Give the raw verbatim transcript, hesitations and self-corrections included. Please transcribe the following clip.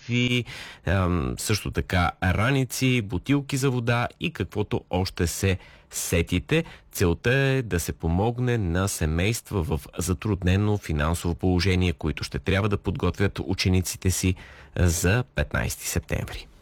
консерви, също така раници, бутилки за вода и каквото още се сетите. Целта е да се помогне на семейства в затруднено финансово положение, които ще трябва да подготвят учениците си за петнайсети септември.